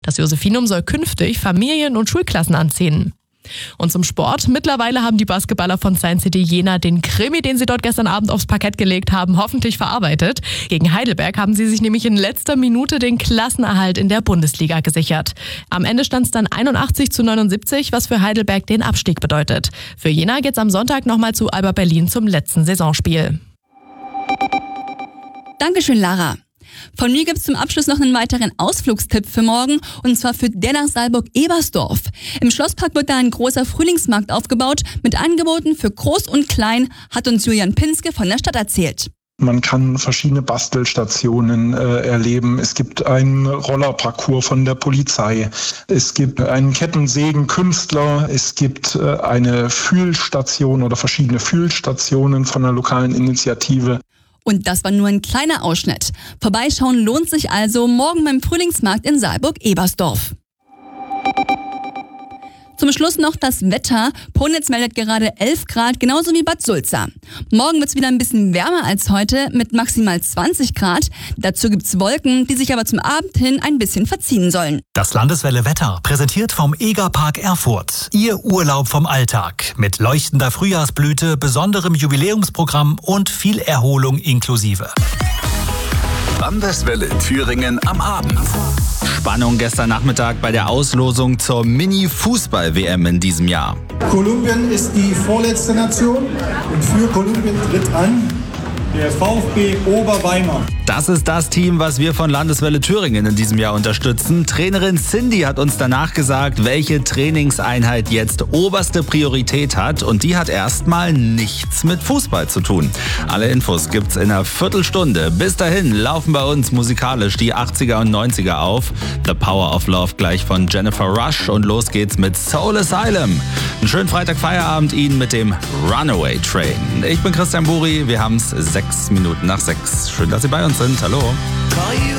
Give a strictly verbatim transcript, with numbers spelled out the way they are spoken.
Das Josephinum soll künftig Familien- und Schulklassen anziehen. Und zum Sport. Mittlerweile haben die Basketballer von Science City Jena den Krimi, den sie dort gestern Abend aufs Parkett gelegt haben, hoffentlich verarbeitet. Gegen Heidelberg haben sie sich nämlich in letzter Minute den Klassenerhalt in der Bundesliga gesichert. Am Ende stand es dann einundachtzig zu neunundsiebzig, was für Heidelberg den Abstieg bedeutet. Für Jena geht's am Sonntag nochmal zu Alba Berlin zum letzten Saisonspiel. Dankeschön, Lara. Von mir gibt's zum Abschluss noch einen weiteren Ausflugstipp für morgen, und zwar für der nach Saalburg-Ebersdorf. Im Schlosspark wird da ein großer Frühlingsmarkt aufgebaut mit Angeboten für Groß und Klein, hat uns Julian Pinske von der Stadt erzählt. Man kann verschiedene Bastelstationen äh, erleben. Es gibt einen Rollerparcours von der Polizei. Es gibt einen Kettensägenkünstler. Es gibt äh, eine Fühlstation oder verschiedene Fühlstationen von einer lokalen Initiative. Und das war nur ein kleiner Ausschnitt. Vorbeischauen lohnt sich also morgen beim Frühlingsmarkt in Saalburg-Ebersdorf. Zum Schluss noch das Wetter. Ponitz meldet gerade elf Grad, genauso wie Bad Sulza. Morgen wird's wieder ein bisschen wärmer als heute mit maximal zwanzig Grad. Dazu gibt's Wolken, die sich aber zum Abend hin ein bisschen verziehen sollen. Das Landeswelle Wetter, präsentiert vom Egerpark Erfurt. Ihr Urlaub vom Alltag. Mit leuchtender Frühjahrsblüte, besonderem Jubiläumsprogramm und viel Erholung inklusive. Landeswelle Thüringen am Abend. Spannung gestern Nachmittag bei der Auslosung zur Mini-Fußball-W M in diesem Jahr. Kolumbien ist die vorletzte Nation und für Kolumbien tritt an der VfB Oberweimar. Das ist das Team, was wir von Landeswelle Thüringen in diesem Jahr unterstützen. Trainerin Cindy hat uns danach gesagt, welche Trainingseinheit jetzt oberste Priorität hat, und die hat erstmal nichts mit Fußball zu tun. Alle Infos gibt's in einer Viertelstunde. Bis dahin laufen bei uns musikalisch die achtziger und neunziger auf. The Power of Love gleich von Jennifer Rush, und los geht's mit Soul Asylum. Einen schönen Freitag-Feierabend Ihnen mit dem Runaway Train. Ich bin Christian Buri, wir haben's sechs Minuten nach sechs. Schön, dass Sie bei uns sind. Hallo.